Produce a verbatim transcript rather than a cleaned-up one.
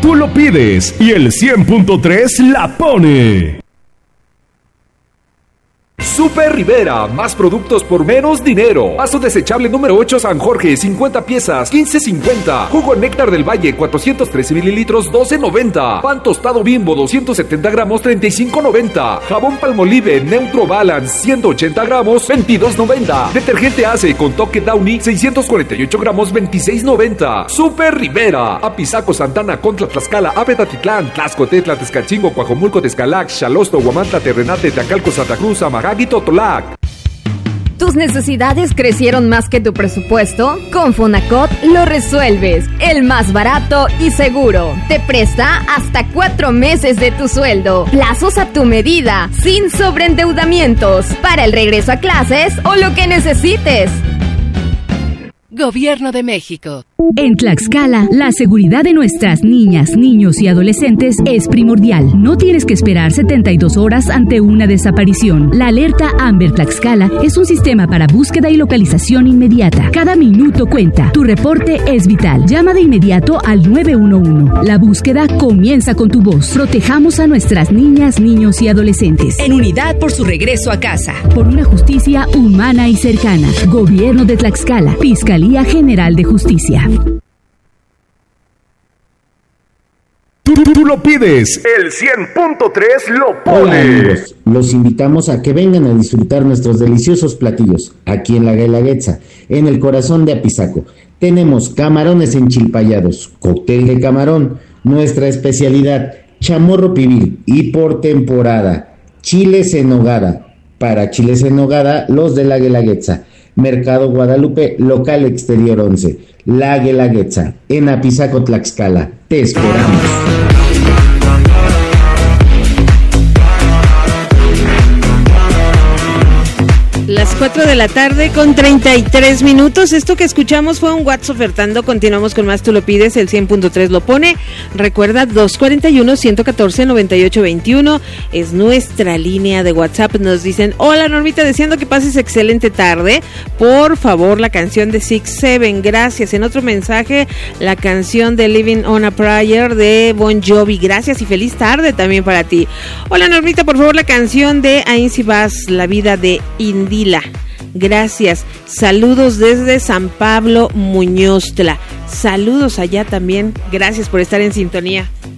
Tú lo pides y el cien punto tres la pone. Super Rivera, más productos por menos dinero. Vaso desechable número ocho San Jorge, cincuenta piezas, quince cincuenta. Jugo Néctar del Valle, cuatrocientos trece mililitros, doce noventa. Pan tostado Bimbo, doscientos setenta gramos, treinta y cinco noventa. Jabón Palmolive Neutro Balance, ciento ochenta gramos, veintidós noventa. Detergente Ace con toque Downy, seiscientos cuarenta y ocho gramos, veintiséis noventa. Super Rivera. Apizaco, Santana, Contla, Tlaxcala, Apetatitlán, Tlaxco, Tetla, Tezcatzingo, Coajomulco, Tezcalac, Xalosto, Huamantla, Terrenate, Tacalco, Santa Cruz, Amagagui, Totolac. ¿Tus necesidades crecieron más que tu presupuesto? Con Fonacot lo resuelves. El más barato y seguro. Te presta hasta cuatro meses de tu sueldo. Plazos a tu medida, sin sobreendeudamientos. Para el regreso a clases o lo que necesites. Gobierno de México. En Tlaxcala, la seguridad de nuestras niñas, niños y adolescentes es primordial. No tienes que esperar setenta y dos horas ante una desaparición. La alerta Amber Tlaxcala es un sistema para búsqueda y localización inmediata. Cada minuto cuenta. Tu reporte es vital. Llama de inmediato al nueve uno uno. La búsqueda comienza con tu voz. Protejamos a nuestras niñas, niños y adolescentes. En unidad por su regreso a casa. Por una justicia humana y cercana. Gobierno de Tlaxcala. Fiscalía General de Justicia. Tú, tú lo pides, el cien punto tres lo pone. Hola amigos, los invitamos a que vengan a disfrutar nuestros deliciosos platillos aquí en la Guelaguetza, en el corazón de Apizaco. Tenemos camarones enchilpayados, cóctel de camarón, nuestra especialidad, chamorro pibil y por temporada, chiles en nogada. Para chiles en nogada, los de la Guelaguetza. Mercado Guadalupe, local exterior once. La Guelaguetza, en Apizaco, Tlaxcala. Te esperamos. Las cuatro de la tarde con treinta y tres minutos. Esto que escuchamos fue un WhatsApp ofertando. Continuamos con más Tú lo pides, el cien punto tres lo pone. Recuerda, dos cuarenta y uno, ciento catorce, noventa y ocho veintiuno es nuestra línea de WhatsApp. Nos dicen, hola Normita, deseando que pases excelente tarde. Por favor, la canción de Six Seven, gracias. En otro mensaje, la canción de Living on a Prayer de Bon Jovi, gracias y feliz tarde también para ti. Hola Normita, por favor, la canción de Ainsi Vas, La vida de India. Gracias, saludos desde San Pablo Muñoztla, saludos allá también, gracias por estar en sintonía.